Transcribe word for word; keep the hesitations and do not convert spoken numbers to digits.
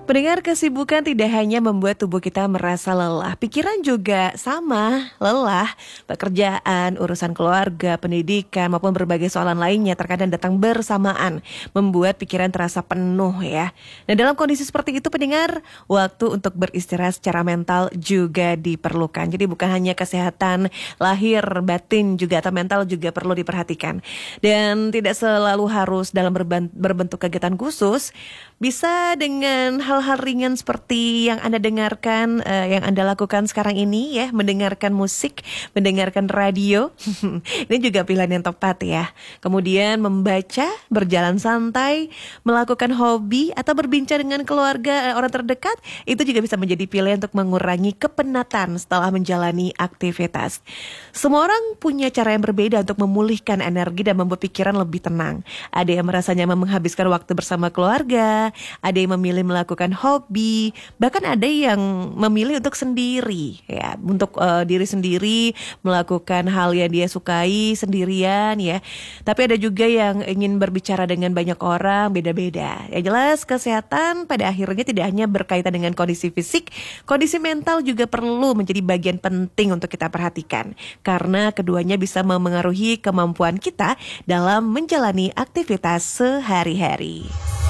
Pendengar, kesibukan tidak hanya membuat tubuh kita merasa lelah, pikiran juga sama, lelah. Pekerjaan, urusan keluarga, pendidikan, maupun berbagai soalan lainnya terkadang datang bersamaan, membuat pikiran terasa penuh ya. Nah, dalam kondisi seperti itu, pendengar, waktu untuk beristirahat secara mental juga diperlukan. Jadi bukan hanya kesehatan lahir, batin juga atau mental juga perlu diperhatikan. Dan tidak selalu harus dalam berban- berbentuk kegiatan khusus, bisa dengan hal-hal ringan seperti yang Anda dengarkan, uh, yang Anda lakukan sekarang ini ya, mendengarkan musik, mendengarkan radio. Ini juga pilihan yang tepat ya. Kemudian membaca, berjalan santai, melakukan hobi atau berbincang dengan keluarga, uh, orang terdekat, itu juga bisa menjadi pilihan untuk mengurangi kepenatan setelah menjalani aktivitas. Semua orang punya cara yang berbeda untuk memulihkan energi dan membuat pikiran lebih tenang. Ada yang merasa nyaman menghabiskan waktu bersama keluarga, ada yang memilih melakukan hobi, bahkan ada yang memilih untuk sendiri, ya, untuk uh, diri sendiri melakukan hal yang dia sukai sendirian, ya. Tapi ada juga yang ingin berbicara dengan banyak orang, beda-beda. Ya jelas kesehatan pada akhirnya tidak hanya berkaitan dengan kondisi fisik, kondisi mental juga perlu menjadi bagian penting untuk kita perhatikan, karena keduanya bisa memengaruhi kemampuan kita dalam menjalani aktivitas sehari-hari.